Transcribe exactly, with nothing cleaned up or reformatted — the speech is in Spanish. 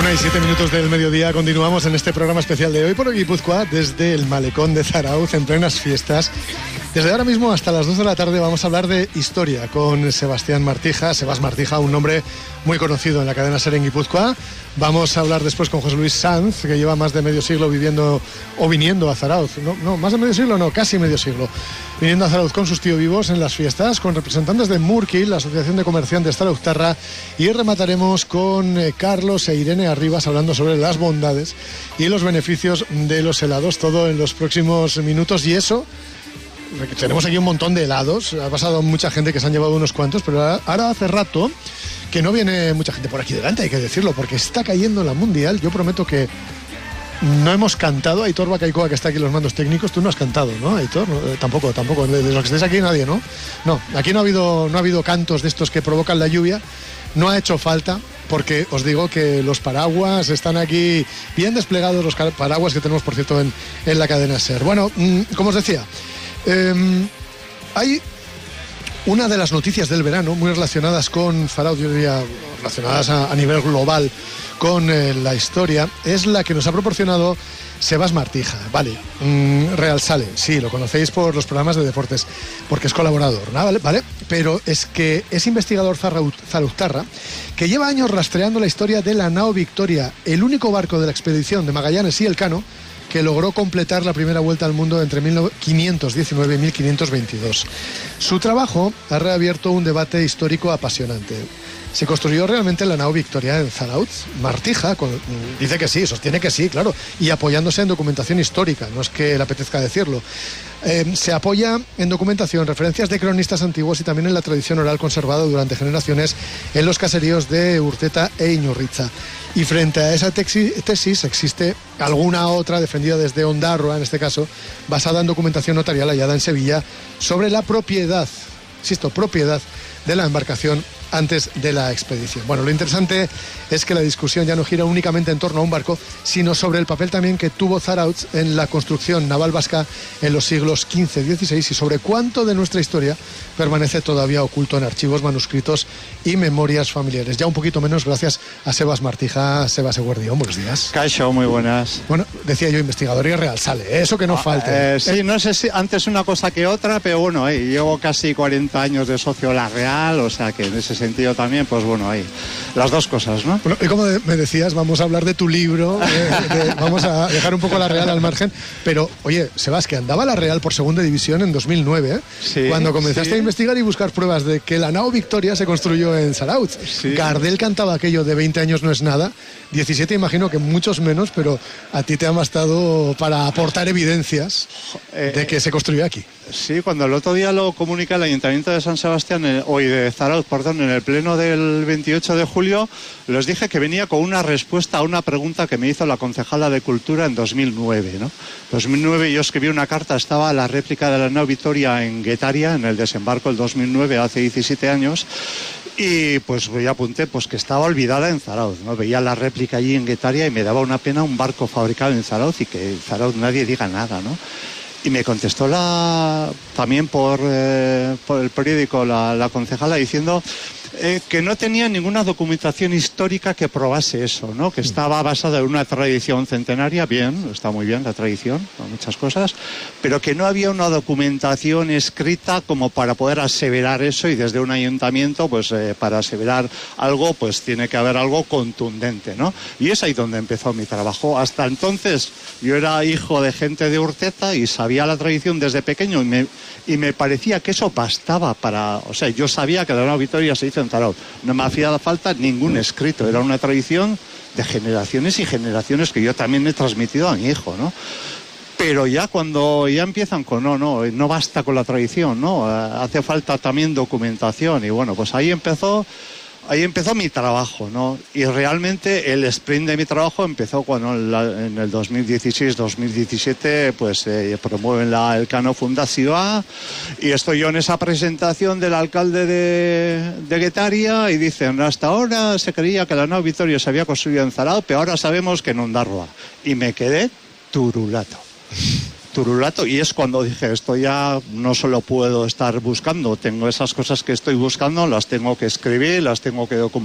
Una y siete minutos del mediodía, continuamos en este programa especial de Hoy por Hoy Guipúzcoa desde el malecón de Zarautz en plenas fiestas. Desde ahora mismo hasta las dos de la tarde vamos a hablar de historia con Sebastián Martija. Sebas Martija, un nombre muy conocido en la cadena SER en Guipúzcoa. Vamos a hablar después con José Luis Sanz, que lleva más de medio siglo viviendo o viniendo a Zarautz. No, no, más de medio siglo, no, casi medio siglo. Viniendo a Zarautz con sus tíos vivos en las fiestas, con representantes de Murki, la Asociación de Comerciantes Zarauztarra, y remataremos con eh, Carlos e Irene Arribas hablando sobre las bondades y los beneficios de los helados, todo en los próximos minutos. Y eso, tenemos aquí un montón de helados, ha pasado mucha gente que se han llevado unos cuantos, pero ahora hace rato que no viene mucha gente por aquí delante, hay que decirlo, porque está cayendo la Mundial. Yo prometo que no hemos cantado. Aitor Bacaicoa, que está aquí en los mandos técnicos, tú no has cantado, ¿no, Aitor? No, eh, tampoco, tampoco, de, de los que estáis aquí nadie, ¿no? No, aquí no ha habido, no ha habido cantos de estos que provocan la lluvia, no ha hecho falta, porque os digo que los paraguas están aquí bien desplegados, los paraguas que tenemos, por cierto, en, en la cadena SER. Bueno, mmm, como os decía, eh, hay una de las noticias del verano muy relacionadas con Zarautz, yo diría relacionadas a, a nivel global con eh, la historia, es la que nos ha proporcionado Sebas Martija. Vale, mm, Real Sale, sí, lo conocéis por los programas de deportes, porque es colaborador, ¿no? ¿Vale? ¿Vale? Pero es que es investigador zarauztarra que lleva años rastreando la historia de la nao Victoria, el único barco de la expedición de Magallanes y Elcano que logró completar la primera vuelta al mundo entre mil quinientos diecinueve y mil quinientos veintidós. Su trabajo ha reabierto un debate histórico apasionante. ¿Se construyó realmente la nao Victoria en Zarautz? Martija con, dice que sí, sostiene que sí, claro, y apoyándose en documentación histórica, no es que le apetezca decirlo. Eh, se apoya en documentación, referencias de cronistas antiguos y también en la tradición oral conservada durante generaciones en los caseríos de Urteta e Iñurritza. Y frente a esa tesis existe alguna otra defendida desde Ondarroa, en este caso, basada en documentación notarial hallada en Sevilla sobre la propiedad, insisto, propiedad de la embarcación antes de la expedición. Bueno, lo interesante es que la discusión ya no gira únicamente en torno a un barco, sino sobre el papel también que tuvo Zarautz en la construcción naval vasca en los siglos quince dieciséis y sobre cuánto de nuestra historia permanece todavía oculto en archivos, manuscritos y memorias familiares. Ya un poquito menos gracias a Sebas Martija. Sebas Eguerdión, buenos días. Caixo, muy buenas. Bueno, decía yo, investigador y Real Sale, eso que no ah, falte. Eh, sí, eh. no sé si antes una cosa que otra, pero bueno, eh, llevo casi cuarenta años de socio La Real, o sea que en ese sentido también, pues bueno, ahí las dos cosas, ¿no? Bueno, y como me decías, vamos a hablar de tu libro, de, de, vamos a dejar un poco La Real al margen, pero oye, Sebas, que andaba La Real por segunda división en dos mil nueve, ¿eh? Sí, cuando comenzaste sí. a investigar y buscar pruebas de que la nao Victoria se construyó en Zarautz. Sí. Gardel cantaba aquello de veinte años no es nada, diecisiete imagino que muchos menos, pero a ti te ha bastado para aportar evidencias eh, de que se construyó aquí. Sí, cuando el otro día lo comunica el Ayuntamiento de San Sebastián, eh, hoy de Zarautz, perdón, en el pleno del veintiocho de julio, les dije que venía con una respuesta a una pregunta que me hizo la concejala de Cultura en dos mil nueve, ¿no? dos mil nueve yo escribí una carta, estaba la réplica de la nao Victoria en Guetaria, en el desembarco del dos mil nueve, hace diecisiete años, y pues yo apunté pues que estaba olvidada en Zarautz, ¿no? Veía la réplica allí en Guetaria y me daba una pena un barco fabricado en Zarautz y que en Zarautz nadie diga nada, ¿no? Y me contestó la también por, eh, por el periódico la, la concejala diciendo eh, que no tenía ninguna documentación histórica que probase eso, ¿no? Que estaba basada en una tradición centenaria, bien, está muy bien la tradición, muchas cosas, pero que no había una documentación escrita como para poder aseverar eso, y desde un ayuntamiento, pues eh, para aseverar algo, pues tiene que haber algo contundente, ¿no? Y es ahí donde empezó mi trabajo. Hasta entonces yo era hijo de gente de Urteta y sabía la tradición desde pequeño y me, y me parecía que eso bastaba para... O sea, yo sabía que la nao Victoria se hizo en Zarautz. No me hacía falta ningún escrito. Era una tradición de generaciones y generaciones que yo también he transmitido a mi hijo, ¿no? Pero ya cuando ya empiezan con no, no, no basta con la tradición, ¿no? Hace falta también documentación. Y bueno, pues ahí empezó... Ahí empezó mi trabajo, ¿no? Y realmente el sprint de mi trabajo empezó cuando en el dos mil dieciséis dos mil diecisiete pues eh, promueven la Elcano Fundación y estoy yo en esa presentación del alcalde de, de Guetaria y dicen, hasta ahora se creía que la nao Victoria se había construido en Zarautz, pero ahora sabemos que en Ondarroa. Y me quedé turulato. Turulato, y es cuando dije, esto ya no solo puedo estar buscando, tengo esas cosas que estoy buscando, las tengo que escribir, las tengo que documentar.